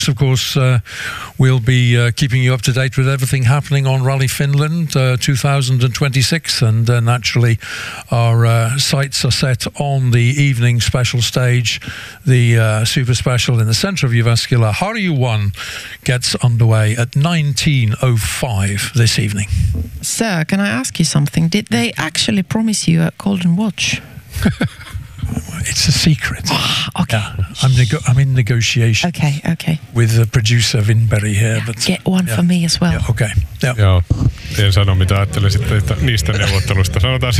Of course, we'll be keeping you up to date with everything happening on Rally Finland 2026, and naturally our sights are set on the evening special stage, the super special in the centre of Jyväskylä. Harju 1 gets underway at 19:05 this evening. Sir, can I ask you something? Did they actually promise you a golden watch? It's a secret. Okay. Yeah, I'm in negotiation. Okay. With the producer Winberg here. But get one for me as well. Yeah, okay. Yeah. Joo, en sano mitä ajattelisitte niistä neuvottelusta. Sanotaan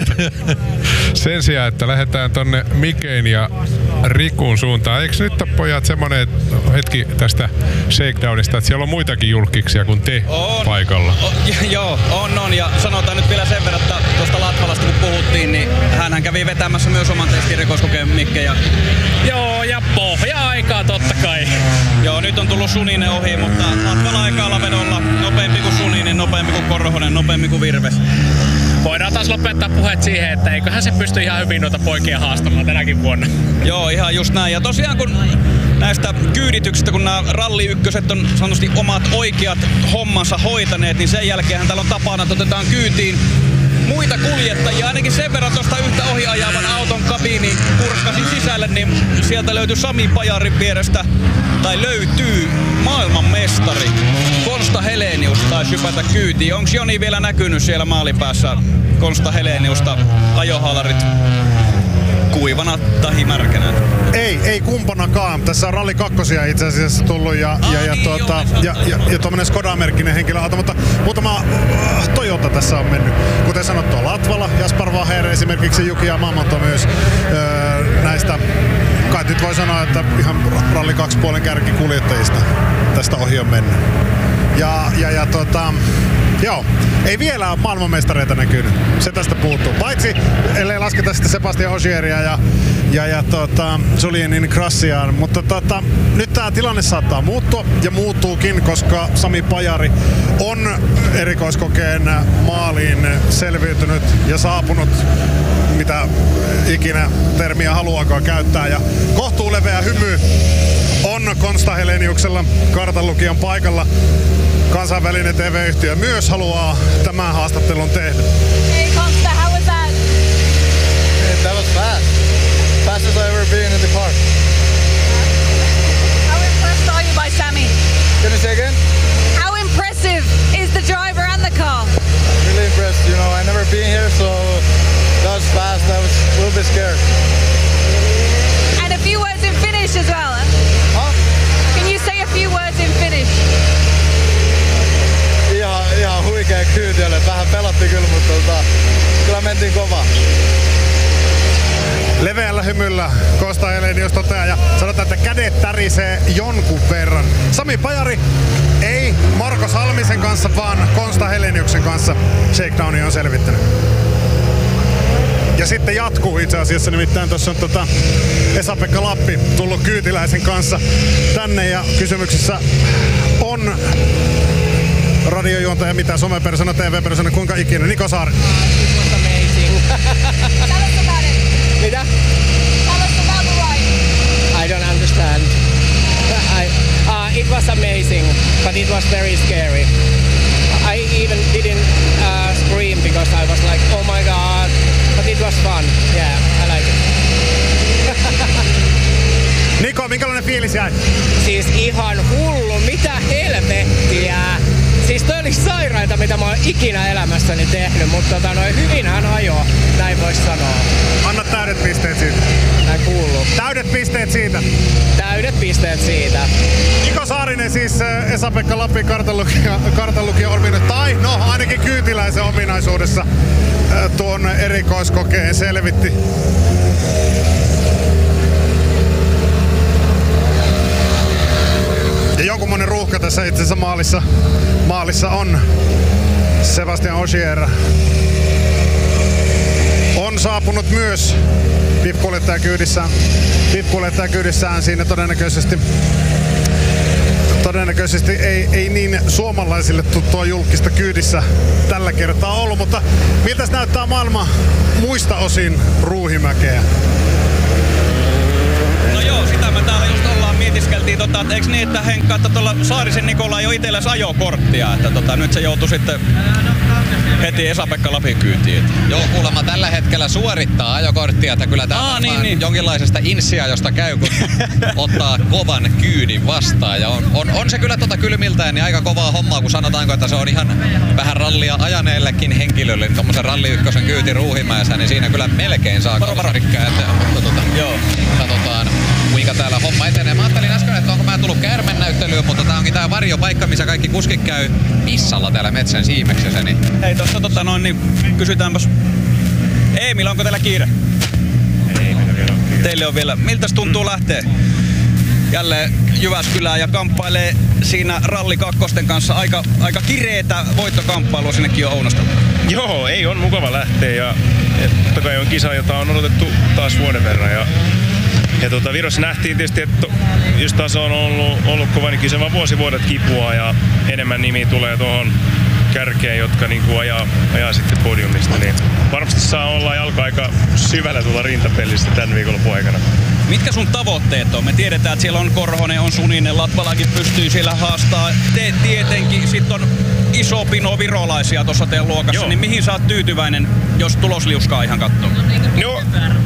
sen sijaan, että lähdetään tonne Mikein ja Rikun suuntaan. Eikö nyt ole pojat semmonen hetki tästä shakedownista, että siellä on muitakin julkkiksia kuin te paikalla? Joo, on. Ja sanotaan nyt vielä sen verran, että tuosta Latvalasta kun puhuttiin, niin hänhän kävi vetämässä myös oman testin rikoskokeen Mikke. Joo, ja pohja-aikaa totta kai. Joo, nyt on tullut Suninen ohi, mutta Latvala aikaalla vedolla nopeampi kuin Suninen, nopeampi kuin Korhonen, nopeampi kuin Virves. Voidaan taas lopettaa puheet siihen, että eiköhän se pysty ihan hyvin noita poikia haastamaan tänäkin vuonna. Joo, ihan just näin. Ja tosiaan kun näistä kyydityksistä, kun nämä ralli-ykköset on sanotusti omat oikeat hommansa hoitaneet, niin sen jälkeen täällä on tapana, että otetaan kyytiin muita kuljettajia. Ainakin sen verran tuosta yhtä ohiajavan auton kabiiniin kurkkasin sisälle, niin sieltä löytyy Sami Pajarin vierestä, tai löytyy maailmanmestari Konsta Helenius taisi hypätä kyytiin. Onko Joni vielä näkynyt siellä maalipäässä Konsta Heleniusta ajohaalarit kuivana tai märkänä? Ei kumpanakaan. Tässä on Rally 2 itse asiassa tullut ja tuommoinen Skoda-merkkinen henkilöauto, mutta muutama Toyota tässä on mennyt. Kuten sanottua, Latvala, Jaspar Vaher esimerkiksi, Juki ja Mamonto myös näistä. Kai nyt voi sanoa, että ihan Rally 2 puolen kärkikuljettajista tästä ohi on mennyt. Joo, ei vielä maailmanmestareita näkynyt. Se tästä puuttuu. Paitsi, ellei lasketa sitten Sebastian Ogieria ja Julienin Grassiaan. Mutta nyt tää tilanne saattaa muuttua ja muuttuukin, koska Sami Pajari on erikoiskokeen maaliin selviytynyt ja saapunut, mitä ikinä termiä haluaakaan käyttää. Ja kohtuuleveä hymy on Konsta Heleniuksella, kartanlukijan paikalla. Kansainvälinen TV-yhtiö myös haluaa tämän haastattelun tehdä. Hey Konsta, how was that? That was fast. Fastest I ever been in the car. How impressed are you by Sami? Can you say again? How impressive is the driver and the car? Really impressed. You know, I never been here, so that was fast. I was a little bit scared. And a few words in Finnish as well. Huh? Can you say a few words in Finnish? Ihan huikea kyyti oli. Vähän pelotti kyllä, mutta kyllä mentiin kovaa. Leveällä hymyllä Konsta Helenius toteaa ja sanotaan, että kädet tärisee jonkun verran. Sami Pajari ei Marko Salmisen kanssa, vaan Konsta Heleniuksen kanssa shakedowni on selvittänyt. Ja sitten jatkuu itse asiassa, nimittäin tuossa on Esa-Pekka Lappi tullut kyytiläisen kanssa tänne ja kysymyksessä on radiojuontaja, mitä somepersona, TV-persona, kuinka ikinä, Niko Saari. Mitä? Tell us about the ride. I don't understand. It was amazing, but it was very scary. I even didn't scream because I was like, oh my god, but it was fun. Yeah, I like it. Niko, minkälainen fiilis jäi? Siis ihan hullu, mitä helvettiä. Siis toi oli sairaita, mitä mä oon ikinä elämässäni tehnyt, mutta hyvin hän ajoi, näin vois sanoa. Anna täydet pisteet siitä. Näin kuuluu. Täydet pisteet siitä. Täydet pisteet siitä. Niko Saarinen siis Esa-Pekka Lapin kartanlukija ominaisuudessa, tai no ainakin kyytiläisen ominaisuudessa tuon erikoiskokeen selvitti. Ja jonkunmoinen ruuhka tässä itse asiassa maalissa on. Sebastian Ogier on saapunut myös VIP-kuljettajakyydissään siinä todennäköisesti ei niin suomalaisille tuttua julkista kyydissä tällä kertaa ollut, mutta miltäs näyttää maailma muista osin Ruuhimäkeä? No joo, sitä me täällä just ollaan mietitty. mietiskeltiin, että eikö niin, että Henkka, että tuolla Saarisen Nikola ei ole itselläsi ajokorttia, että nyt se joutui sitten heti Esa-Pekka Lapin kyytiin. Joo, kuulemma tällä hetkellä suorittaa ajokorttia, että kyllä tämä on niin. Jonkinlaisesta insia, josta käy, kun ottaa kovan kyydin vastaan. Ja on se kyllä kylmiltään niin aika kovaa hommaa, kun sanotaanko, että se on ihan vähän rallia ajaneellekin henkilölle, niin tommosen ralli ykkösen kyyti Ruuhimäessä, niin siinä kyllä melkein saa kalsarikkää eteen. Joo. Katsotaan, kuinka täällä homma etenee. Mä ajattelin äsken, että onko mä tullut käärmennäyttelyyn, mutta tää onkin tää varjopaikka, missä kaikki kuskit käy pissalla täällä metsän siimeksessä. Niin... Hei, tosta niin kysytäänpäs. Eemil, onko teillä kiire? Ei, teille on vielä. Miltäs tuntuu lähteä jälleen Jyväskylään ja kamppailee siinä ralli kakkosten kanssa aika kireetä voittokamppailua sinnekin on Ounasta? Joo, ei on mukava lähteä ja totta kai on kisa, jota on odotettu taas vuoden verran. Ja Virossa nähtiin tietysti, että jos taso on ollut kova, niin kyllä se vaan vuodet kipua ja enemmän nimiä tulee tuohon kärkeen, jotka niinku ajaa sitten podiumista. Niin varmasti saa olla jalka aika syvällä tuolla rintapelissä tämän viikonlopun aikana. Mitkä sun tavoitteet on? Me tiedetään, että siellä on Korhonen, on Suninen, Latvalakin pystyy siellä haastaa. Te tietenkin, sit on iso pino virolaisia tuossa teidän luokassa. Joo. Niin mihin sä oot tyytyväinen, jos tulosliuskaa ihan kattoo? No,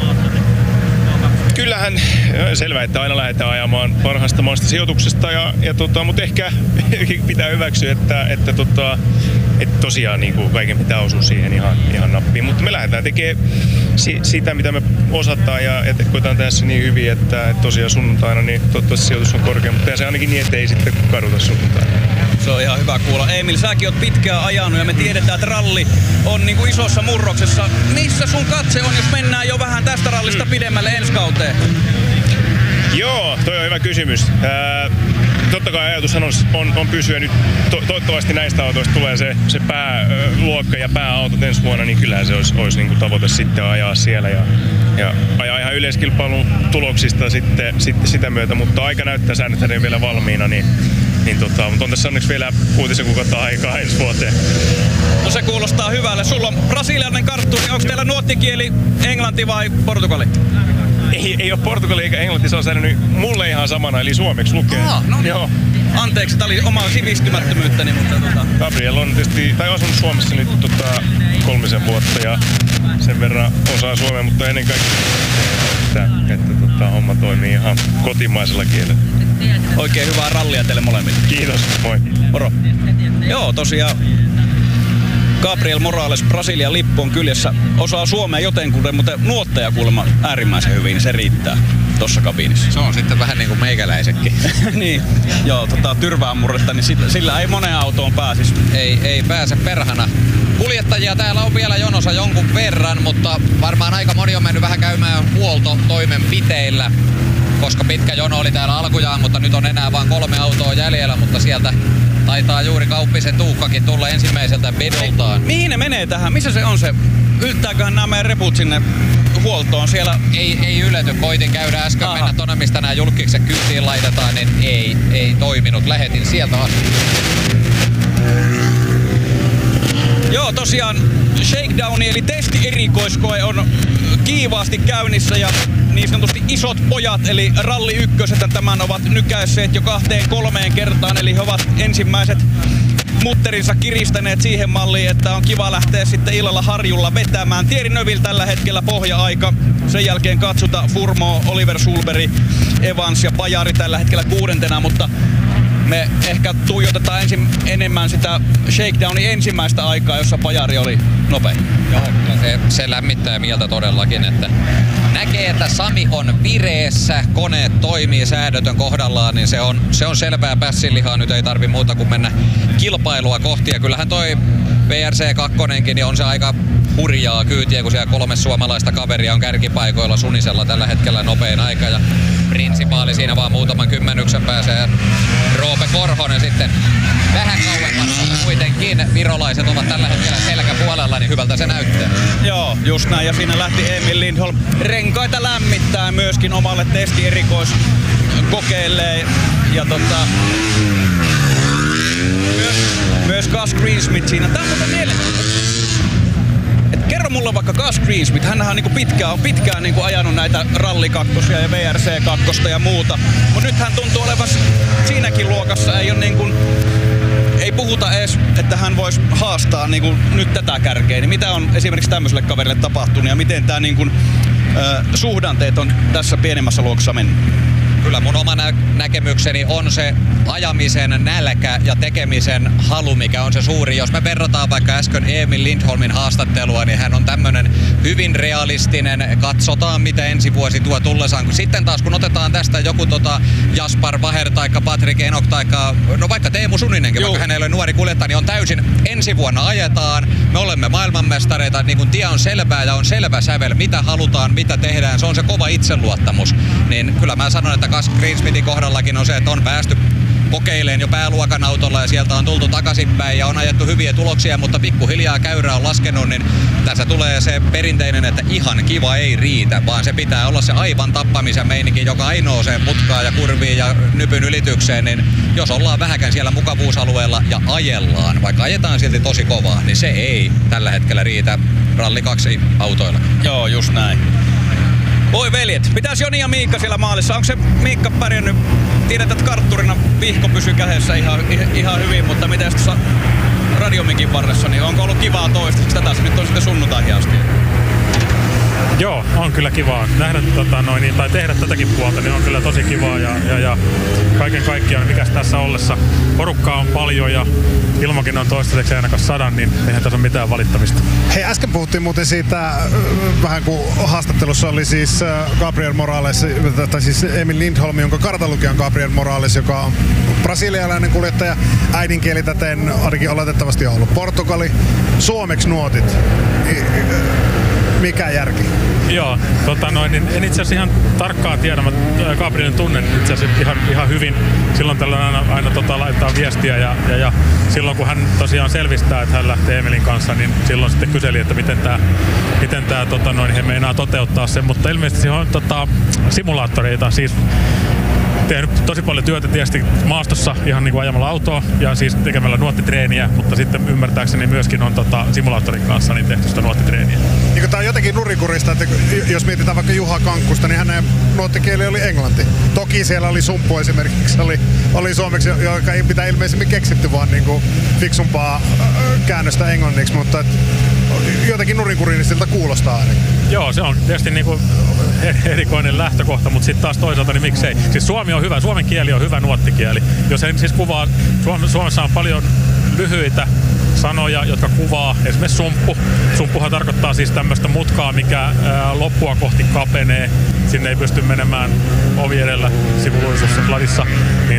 kyllähän selvä, että aina lähdetään ajamaan parhaasta maasta sijoituksesta, mutta ehkä pitää hyväksyä, että tosiaan niin kuin kaiken pitää osua siihen ihan nappiin. Mutta me lähdetään tekemään sitä, mitä me osataan ja koetaan tässä niin hyvin, että tosiaan sunnuntaina niin toivottavasti sijoitus on korkea, mutta se ainakin niin, ettei sitten kaduta sunnuntaina. Se on ihan hyvä kuulla. Emil, säkin oot pitkään ajanut ja me tiedetään, että ralli on niin kuin isossa murroksessa. Missä sun katse on, jos mennään jo vähän tästä rallista pidemmälle ensi kauteen? Joo, toi on hyvä kysymys. Totta kai ajatus on pysyä nyt, toivottavasti näistä autoista tulee se pääluokka ja pääautot ensi vuonna, niin kyllähän se olisi niin kuin tavoite sitten ajaa siellä ja ajaa ihan yleiskilpailun tuloksista sitten sitä myötä, mutta aika näyttää säännöt vielä valmiina, mutta on tässä onneksi vielä 6 kuukautta aikaa ensi vuoteen. No se kuulostaa hyvälle. Sulla on brasilialainen karttu, niin onko teillä nuottikieli englanti vai portugali? Ei ole portugali eikä englanti, se on säännönyt mulle ihan samana, eli suomeksi lukee. No niin. Joo. Anteeksi, tää oli omaa sivistymättömyyttäni, mutta Gabriel on tietysti, tai asunut Suomessa nyt 3 vuotta ja sen verran osaa suomea, mutta ennen kaikkea, että homma toimii ihan kotimaisella kielellä. Oikein hyvää rallia teille molemmille. Kiitos, moi. Moro. Joo, tosiaan Gabriel Morales, Brasilian lippu on kyljessä. Osaa suomea jotenkuten, mutta nuotteja kuulemma äärimmäisen hyvin, niin se riittää tossa kabiinissa. Se on sitten vähän niin kuin meikäläisetkin. Niin, joo, tyrväämurretta, niin sillä ei moneen autoon pääsisi. Ei pääse perhana. Kuljettajia täällä on vielä jonossa jonkun verran, mutta varmaan aika moni on mennyt vähän käymään huoltotoimenpiteillä, koska pitkä jono oli täällä alkujaan, mutta nyt on enää vain 3 autoa jäljellä, mutta sieltä taitaa juuri Kauppisen Tuukkakin tulla ensimmäiseltä vedoltaan. Mihin ne menee tähän? Missä se on se? Yltääköhän nämä meidän reput sinne huoltoon siellä? Ei ylety. Koitin käydä äsken mennä tonne, mistä nämä julkikset kyytiin laitetaan, niin ei toiminut. Lähetin sieltä asti. Joo, tosiaan shakedowni eli testi-erikoiskoe on kiivaasti käynnissä ja niin sanotusti isot pojat eli ralli ykköset tämän ovat nykäisseet jo 2-3 kertaan, eli he ovat ensimmäiset mutterinsa kiristäneet siihen malliin, että on kiva lähteä sitten illalla harjulla vetämään. Thierry Neuville tällä hetkellä pohja-aika. Sen jälkeen katsotaan Furmo, Oliver Sulberg, Evans ja Pajari tällä hetkellä 6. mutta me ehkä tuijotetaan enemmän sitä shakedownin ensimmäistä aikaa, jossa Pajari oli nopein. Joo, se lämmittää mieltä todellakin, että näkee, että Sami on vireessä, koneet toimii, säädötön kohdallaan, niin se on selvää pässinlihaa. Nyt ei tarvi muuta kuin mennä kilpailua kohti. Ja kyllähän toi VRC2 niin on se aika hurjaa kyytiä, kun siellä 3 suomalaista kaveria on kärkipaikoilla Sunisella tällä hetkellä nopein aika. Ja Prinsipaali siinä vaan muutaman kymmenyksen pääsee. Roope Korhonen sitten vähän kauemmas. Kuitenkin virolaiset ovat tällä hetkellä selkäpuolella, niin hyvältä se näyttää. Joo, just näin. Ja siinä lähti Emil Lindholm renkaita lämmittää myöskin omalle testierikoiskokeilleen. Ja myös Gus Greensmith siinä. Tää on muuten mielenkiintoista. Kerro mulla vaikka Gus Greensmith, hänhän on niinku pitkään niinku ajanut näitä rallikakkosia ja VRC-kakkosta ja muuta. Mutta nyt hän tuntuu olevan siinäkin luokassa, ei puhuta edes, että hän voisi haastaa niinku nyt tätä kärkeä. Niin mitä on esimerkiksi tämmöiselle kaverille tapahtunut ja miten tää niinku, suhdanteet on tässä pienemmässä luokassa mennyt? Kyllä mun oma näkemykseni on se ajamisen nälkä ja tekemisen halu, mikä on se suuri. Jos me verrataan vaikka äsken Emil Lindholmin haastattelua, niin hän on tämmönen hyvin realistinen, katsotaan mitä ensi vuosi tuo tullessaan. Sitten taas kun otetaan tästä joku Jaspar Vaher taikka Patrick Enok taikka no vaikka Teemu Suninenkin, vaikka hänellä on nuori kuljettaja, niin on täysin ensi vuonna ajetaan. Me olemme maailmanmestareita, niin kun tie on selvää ja on selvä sävel, mitä halutaan, mitä tehdään. Se on se kova itseluottamus. Niin kyllä mä sanon, että Gus Greensmithin kohdallakin on se, että on päästy kokeileen jo pääluokan autolla ja sieltä on tultu takaisinpäin ja on ajettu hyviä tuloksia, mutta pikkuhiljaa käyrä on laskenut, niin tässä tulee se perinteinen, että ihan kiva ei riitä, vaan se pitää olla se aivan tappamisen meininki, joka ainoa se mutkaa ja kurviin ja nypyn ylitykseen, niin jos ollaan vähäkään siellä mukavuusalueella ja ajellaan, vaikka ajetaan silti tosi kovaa, niin se ei tällä hetkellä riitä Ralli 2 autoilla. Joo, just näin. Oi veljet, pitäis Joni ja Miikka siellä maalissa. Onko se Miikka pärjännyt? Tiedät, että kartturina vihko pysyy kädessä ihan hyvin, mutta miten tuossa radiomikin varressa, niin onko ollut kivaa toistaiseksi tätä? Se nyt on sitten sunnuntaihin asti. Joo, on kyllä kivaa. Nähdä tai tehdä tätäkin puolta, niin on kyllä tosi kivaa ja kaiken kaikkiaan, mikäs tässä ollessa. Porukkaa on paljon ja ilmakin on toistaiseksi ainakaan 100, niin eihän tässä ole mitään valittamista. Hei, äsken puhuttiin muuten siitä, vähän kuin haastattelussa oli siis Gabriel Morales, tai siis Emil Lindholm, jonka kartalukija on Gabriel Morales, joka on brasilialainen kuljettaja. Äidinkieli täten ainakin oletettavasti on ollut Portugali. Suomeksi nuotit. Mikä järki? Joo, niin en itse asiassa ihan tarkkaan tiedä, mä Gabrielin tunnen itse asiassa ihan hyvin. Silloin tällöin aina laittaa viestiä ja silloin kun hän tosiaan selvistää, että hän lähtee Emilin kanssa, niin silloin sitten kyseli, että miten he meinaa toteuttaa sen, mutta ilmeisesti se on simulaattoreita, siis tehnyt tosi paljon työtä tietysti maastossa ihan niin kuin ajamalla autoa ja siis tekemällä nuottitreeniä, mutta sitten ymmärtääkseni myöskin on simulaattorin kanssa niin tehty sitä nuottitreeniä. Niin tämä on jotenkin nurikurista, että jos mietitään vaikka Juha Kankkusta, niin hänen nuottikieli oli englanti. Toki siellä oli sumppu esimerkiksi, oli suomeksi, joka ei pitää ilmeisemmin keksitty, vaan niin kuin fiksumpaa käännöstä englanniksi, mutta jotenkin nurikurisilta kuulostaa ainakin. Joo, se on tietysti niinku erikoinen lähtökohta, mutta sitten taas toisaalta niin miksei. Siis suomi on hyvä, suomen kieli on hyvä nuottikieli. Jos en siis kuvaa, Suomessa on paljon lyhyitä sanoja, jotka kuvaa esimerkiksi sumppu. Sumppuhan tarkoittaa siis tämmöistä mutkaa, mikä loppua kohti kapenee. Sinne ei pysty menemään ovi edellä sivuluisussa ladissa. Niin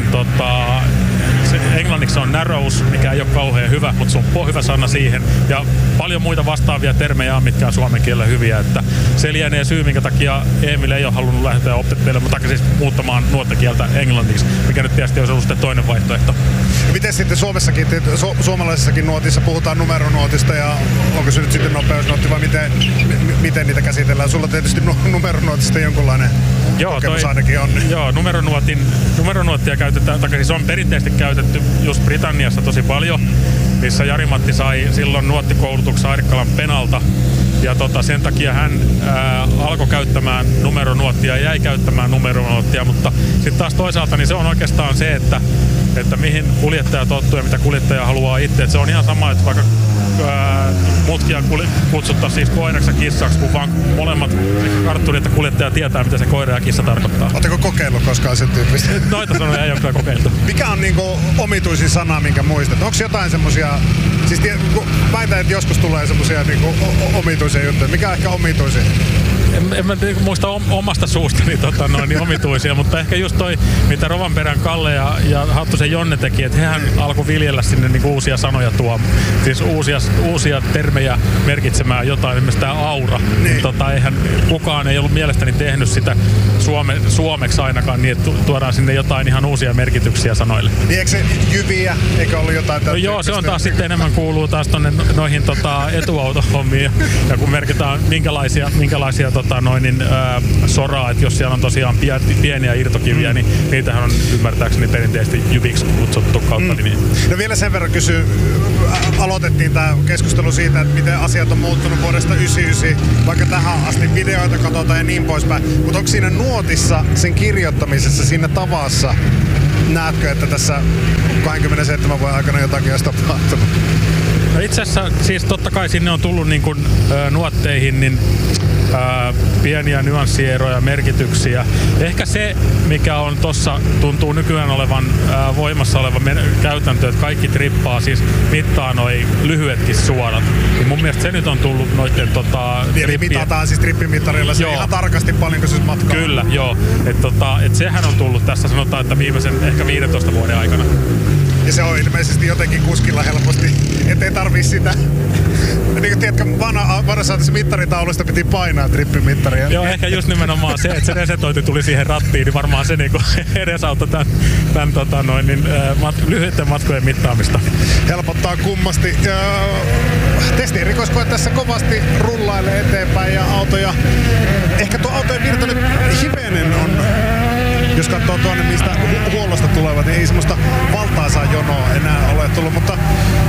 englanniksi on narrows, mikä ei ole kauhean hyvä, mutta sumppu on hyvä sana siihen. Ja paljon muita vastaavia termejä on, mitkä on suomen kielellä hyviä. Että se lienee syy, minkä takia Emil ei ole halunnut lähteä opettelemaan, mutta siis muuttamaan nuottakieltä englanniksi, mikä nyt tietysti olisi ollut sitten toinen vaihtoehto. Miten sitten Suomessakin, suomalaisessakin nuotissa puhutaan numeronuotista ja onko se nyt sitten nopeusnuotti vai miten niitä käsitellään? Sulla tietysti numeronuotista jonkunlainen kokemus ainakin on. Joo, numeronuottia käytetään, tai siis on perinteisesti käytetty just Britanniassa tosi paljon, missä Jari-Matti sai silloin nuottikoulutuksen Airikkalan Penalta. Ja sen takia hän alkoi käyttämään numeronuottia ja jäi käyttämään numeronuottia, mutta sitten taas toisaalta niin se on oikeastaan se, että mihin kuljettaja tottuu ja mitä kuljettaja haluaa itse. Et se on ihan sama, että vaikka mutkia kutsuttaa siis koiraksi ja kissaksi, kun vaan molemmat kartturit ja kuljettaja tietää, mitä se koira ja kissa tarkoittaa. Oletteko kokeillut koskaan sen tyyppistä? Noita sanoja ei ole kyllä kokeiltu. Mikä on niinku omituisin sana, minkä muistat? Onko jotain semmosia, siis väitän, että joskus tulee semmosia niinku omituisia juttuja. Mikä on ehkä omituisin? En mä muista omasta suustani niin omituisia, mutta ehkä just toi, mitä Rovanperän Kalle ja Hattusen Jonne teki, että hehän alkoi viljellä sinne niin uusia sanoja siis uusia termejä merkitsemään jotain, esimerkiksi tämä aura. Niin. Eihän kukaan ei ollut mielestäni tehnyt sitä suomeksi ainakaan, niin että tuodaan sinne jotain ihan uusia merkityksiä sanoille. Niin eikö se jyviä, eikö ollut jotain? No joo, se on taas sitten enemmän kuuluu taas tonne noihin etuautohommiin ja kun merkitään minkälaisia soraa, että jos siellä on tosiaan pieniä irtokiviä, niin niitähän on ymmärtääkseni perinteisesti jyviksi kutsuttu kautta nimiä. No vielä sen verran aloitettiin tämä keskustelu siitä, että miten asiat on muuttunut vuodesta 1999, vaikka tähän asti videoita katsotaan ja niin poispäin. Mutta onko siinä nuotissa, sen kirjoittamisessa, siinä tavassa, näetkö, että tässä 27 vuoden aikana jotakin olisi tapahtunut? No itse asiassa siis totta kai sinne on tullut niin kuin, nuotteihin niin, pieniä nyanssieroja, merkityksiä. Ehkä se, mikä on tossa, tuntuu nykyään olevan voimassa oleva käytäntö, että kaikki trippaa, siis mittaa noi lyhyetkin suorat. Niin mun mielestä se nyt on tullut noitten Eli mitataan siis trippimittarilla se ihan tarkasti paljonko se matkaa. Kyllä, joo. Et sehän on tullut tässä sanotaan, että viimeisen ehkä 15 vuoden aikana. Ja se on ilmeisesti jotenkin kuskilla helposti, ettei tarvii sitä. Niin kuin tiedätkö, vanhassa mittaritaulusta piti painaa trippimittaria. Joo, ehkä just nimenomaan se, että se resetointi tuli siihen rattiin, niin varmaan se niinku edesauttoi tämän lyhyiden matkojen mittaamista. Helpottaa kummasti. Testierikoiskoe tässä kovasti rullailee eteenpäin ja autoja. Ehkä tuo autojen virta nyt hivenen on. Jos katsoo tuonne, mistä huollosta tulevat, niin ei semmoista valtaisaa jonoa enää ole tullut, mutta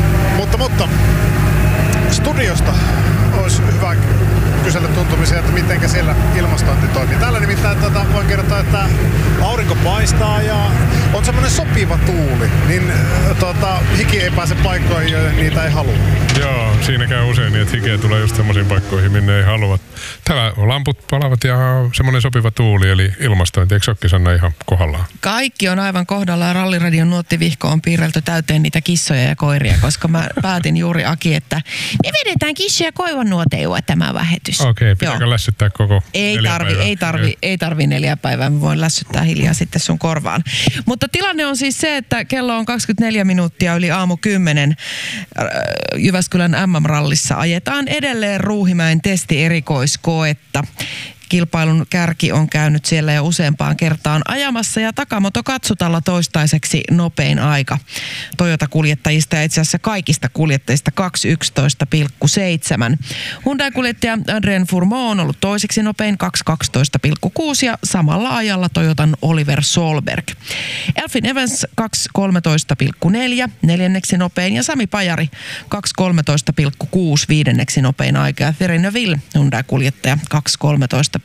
studiosta olisi hyvä kysellä tuntumisia, että mitenkä siellä ilmastointi toimii. Täällä nimittäin voin kertoa, että aurinko paistaa ja on semmoinen sopiva tuuli, niin hiki ei pääse paikkoihin, joihin niitä ei halua. Joo, siinä käy usein niin, että hikeä tulee just semmoisiin paikkoihin, minne ei halua. Täällä lamput palavat ja semmoinen sopiva tuuli, eli ilmastointi. Eikö olekin Sanna ihan kohdallaan? Kaikki on aivan kohdallaan. Ralliradion nuottivihko on piirrelty täyteen niitä kissoja ja koiria, koska mä päätin juuri Aki, että me vedetään kissoja ja koivan nuoteilua tämä lähetys. Okei, pitääkö lässyttää koko 4 päivää? Ei tarvi 4 päivää. Mä voin lässyttää hiljaa sitten sun korvaan. Mutta tilanne on siis se, että kello on 24 minuuttia yli aamu 10. Jyväskylän MM-rallissa ajetaan edelleen Ruuhimäen testierikoiskoetta. Kilpailun kärki on käynyt siellä jo useampaan kertaan ajamassa ja Takamoto Katsutalla toistaiseksi nopein aika Toyota-kuljettajista ja itse asiassa kaikista kuljettajista 2.11,7. Hyundai-kuljettaja Adrien Fourmont on ollut toiseksi nopein 2.12,6 ja samalla ajalla Toyotan Oliver Solberg. Elfyn Evans 2.13,4 neljänneksi nopein ja Sami Pajari 2.13,6 viidenneksi nopein aika ja Thierry Neuville Hyundai-kuljettaja 2.13,8.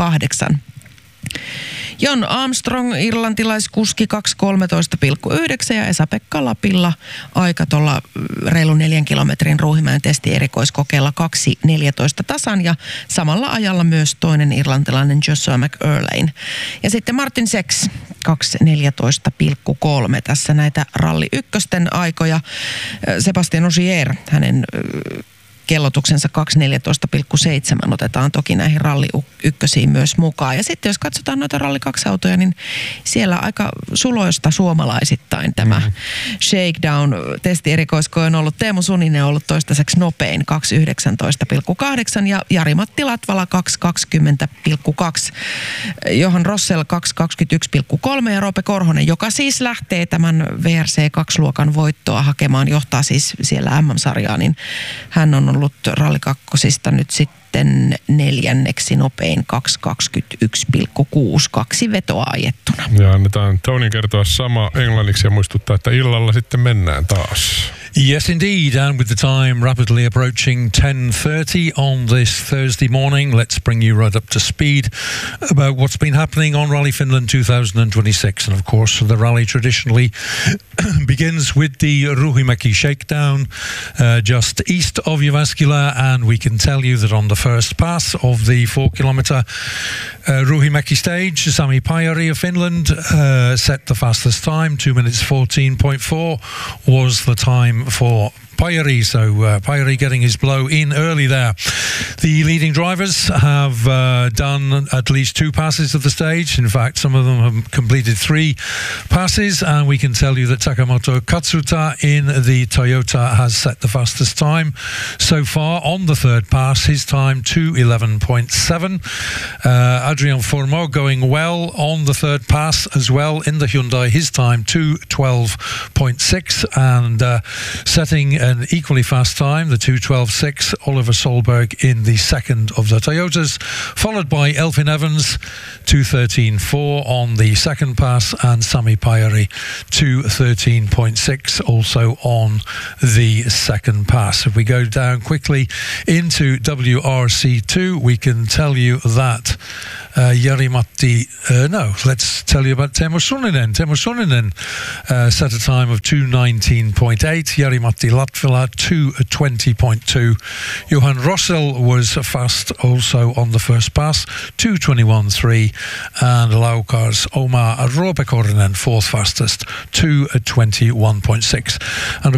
Jon Armstrong, irlantilaiskuski 2.13,9 ja Esa-Pekka Lapilla aika tuolla reilun 4 kilometrin Ruuhimäen testierikoiskokeella 2.14 tasan ja samalla ajalla myös toinen irlantilainen Joshua McErlane. Ja sitten Martin Seks 2.14,3. Tässä näitä ralli ykkösten aikoja. Sebastian Ogier, hänen kellotuksensa 2.14,7 otetaan toki näihin ralli ykkösiin myös mukaan. Ja sitten jos katsotaan noita ralli 2-autoja, niin siellä aika suloista suomalaisittain tämä Shakedown-testierikoiskoe on ollut. Teemu Suninen on ollut toistaiseksi nopein 2.19,8 ja Jari-Matti Latvala 2.20,2. Johan Rossell 2.21,3 ja Roope Korhonen, joka siis lähtee tämän VRC2-luokan voittoa hakemaan, johtaa siis siellä MM-sarjaa, niin hän on ollut ralli 2 nyt sitten neljänneksi nopein 2.21,6, 2 vetoa ajettuna. Ja annetaan Tonin kertoa sama englanniksi ja muistuttaa, että illalla sitten mennään taas. Yes, indeed. And with the time rapidly approaching 10:30 on this Thursday morning, let's bring you right up to speed about what's been happening on Rally Finland 2026. And of course, the rally traditionally begins with the Ruuhimäki Shakedown just east of Jyväskylä. And we can tell you that on the first pass of the 4-kilometer Ruuhimäki stage, Sami Pajari of Finland set the fastest time. 2 minutes 14.4 was the time for Pajari, so Pajari getting his blow in early there. The leading drivers have done at least 2 passes of the stage. In fact, some of them have completed 3 passes, and we can tell you that Takamoto Katsuta in the Toyota has set the fastest time so far on the third pass. His time 2:11.7. Adrien Fourmont going well on the third pass as well in the Hyundai. His time 2:12.6 and setting an equally fast time, the 2:12.6, Oliver Solberg in the second of the Toyotas, followed by Elfyn Evans, 2:13.4 on the second pass, and Sami Pajari, 2:13.6 also on the second pass. If we go down quickly into WRC2, we can tell you that Jari-Matti, let's tell you about Teemu Suninen. Teemu Suninen set a time of 2:19.8, Jari-Matti Latvala 2:20.2. Johan Rossel was fast also on the first pass, 2:21.3, and Laukar's Oma Roopekorinen, fourth fastest, 2:21.6. And